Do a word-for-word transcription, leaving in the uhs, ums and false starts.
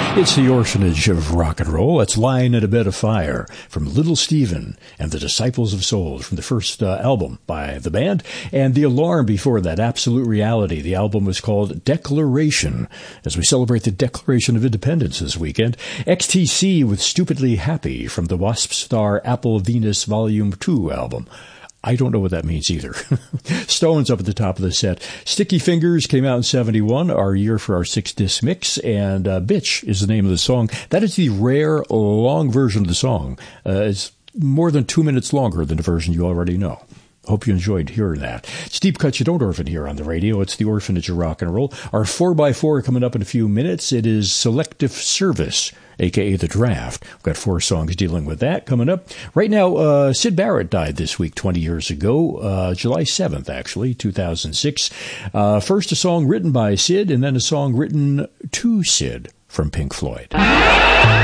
It's the orphanage of rock and roll. That's Lying in a Bed of Fire from Little Steven and the Disciples of Souls from the first uh, album by the band. And The Alarm before that, Absolute Reality. The album was called Declaration as we celebrate the Declaration of Independence this weekend. X T C with Stupidly Happy from the Wasp Star Apple Venus Volume two album. I don't know what that means either. Stones up at the top of the set. Sticky Fingers came out in seventy-one, our year for our six-disc mix, and uh, Bitch is the name of the song. That is the rare, long version of the song. Uh, it's more than two minutes longer than the version you already know. Hope you enjoyed hearing that. It's Deep Cut You Don't Orphan here on the radio. It's the Orphanage of Rock and Roll. Our four by four coming up in a few minutes. It is Selective Service, a k a. The Draft. We've got four songs dealing with that coming up. Right now, uh, Syd Barrett died this week, twenty years ago, uh, July seventh, actually, two thousand six. Uh, first a song written by Syd, and then a song written to Syd from Pink Floyd.